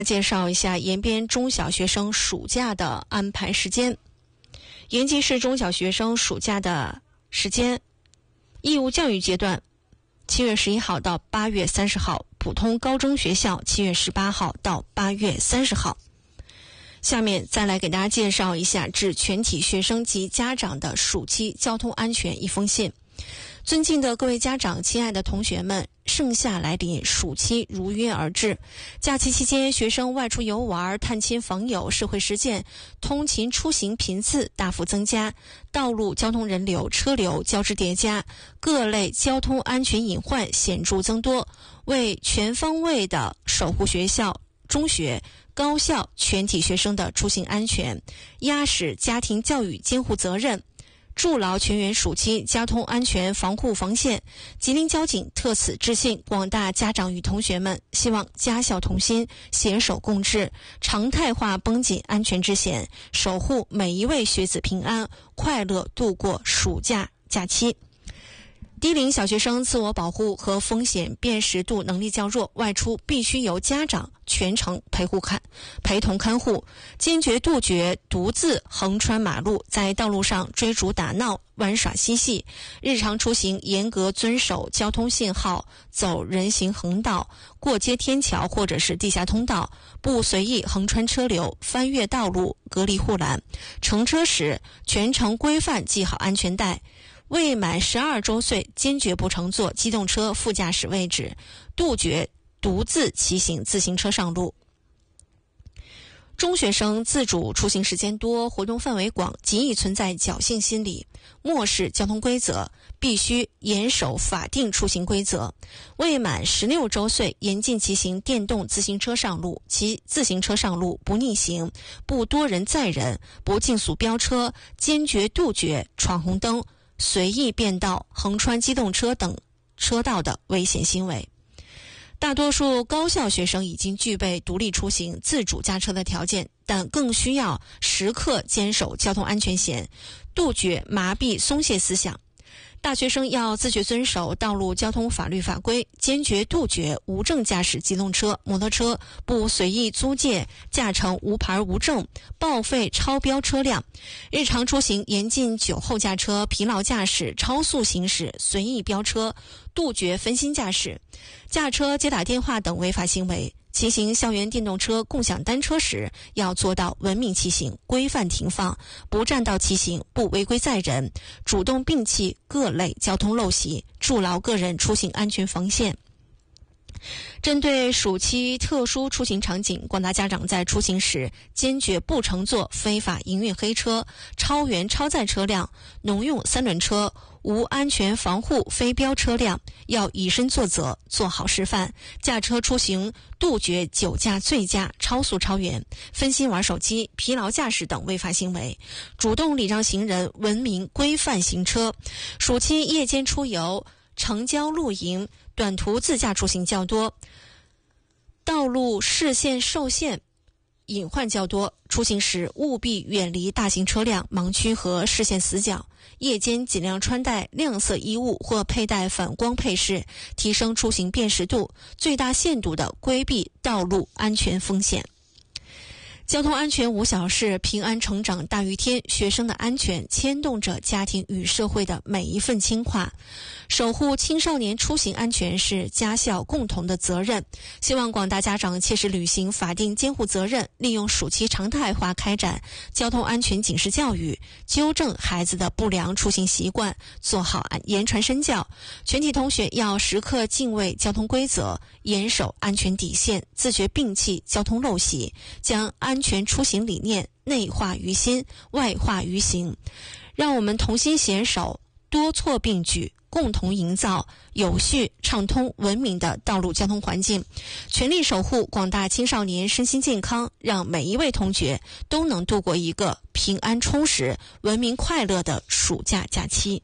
介绍一下延边中小学生暑假的安排时间。延吉市中小学生暑假的时间，义务教育阶段7月11号到8月30号，普通高中学校7月18号到8月30号。下面再来给大家介绍一下致全体学生及家长的暑期交通安全一封信。尊敬的各位家长，亲爱的同学们，盛夏来临，暑期如约而至。假期期间，学生外出游玩、探亲访友、社会实践，通勤出行频次大幅增加，道路交通人流、车流交织叠加，各类交通安全隐患显著增多。为全方位的守护学校、中学、高校全体学生的出行安全，压实家庭教育监护责任，筑牢全员暑期交通安全防护防线，吉林交警特此致信广大家长与同学们，希望家校同心，携手共治，常态化绷紧安全之弦，守护每一位学子平安，快乐度过暑假假期。低龄小学生自我保护和风险辨识度能力较弱，外出必须由家长全程陪同看护，坚决杜绝独自横穿马路，在道路上追逐打闹、玩耍嬉戏。日常出行严格遵守交通信号，走人行横道、过街天桥或者是地下通道，不随意横穿车流、翻越道路、隔离护栏。乘车时全程规范系好安全带。未满12周岁坚决不乘坐机动车副驾驶位置，杜绝独自骑行自行车上路。中学生自主出行时间多，活动范围广，极易存在侥幸心理，漠视交通规则，必须严守法定出行规则。未满16周岁严禁骑行电动自行车上路，骑自行车上路不逆行，不多人载人，不竞速飙车，坚决杜绝闯红灯、随意变道、横穿机动车等车道的危险行为。大多数高校学生已经具备独立出行、自主驾车的条件，但更需要时刻坚守交通安全线，杜绝麻痹松懈思想。大学生要自觉遵守道路交通法律法规，坚决杜绝无证驾驶机动车、摩托车，不随意租借、驾乘无牌无证、报废超标车辆。日常出行严禁酒后驾车、疲劳驾驶、超速行驶、随意飙车，杜绝分心驾驶、驾车接打电话等违法行为。骑行校园电动车、共享单车时，要做到文明骑行、规范停放，不占道骑行，不违规载人，主动摒弃各类交通陋习，筑牢个人出行安全防线。针对暑期特殊出行场景，广大家长在出行时坚决不乘坐非法营运黑车、超员超载车辆、农用三轮车、无安全防护非标车辆，要以身作则，做好示范。驾车出行杜绝酒驾、醉驾、超速超员、分心玩手机、疲劳驾驶等违法行为，主动礼让行人，文明规范行车。暑期夜间出游、城郊露营、短途自驾出行较多，道路视线受限，隐患较多，出行时务必远离大型车辆、盲区和视线死角。夜间尽量穿戴亮色衣物或佩戴反光配饰，提升出行辨识度，最大限度地规避道路安全风险。交通安全无小事，平安成长大于天。学生的安全牵动着家庭与社会的每一份轻跨，守护青少年出行安全是家校共同的责任。希望广大家长切实履行法定监护责任，利用暑期常态化开展交通安全警示教育，纠正孩子的不良出行习惯，做好言传身教。全体同学要时刻敬畏交通规则，严守安全底线，自觉摒弃交通陋习，将安全出行理念内化于心，外化于行。让我们同心携手，多措并举，共同营造有序、畅通、文明的道路交通环境，全力守护广大青少年身心健康，让每一位同学都能度过一个平安充实、文明快乐的暑假假期。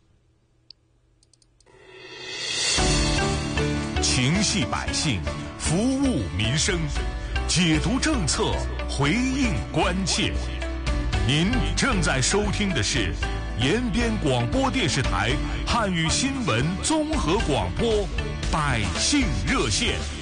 情系百姓，服务民生，解读政策，回应关切。您正在收听的是延边广播电视台汉语新闻综合广播百姓热线。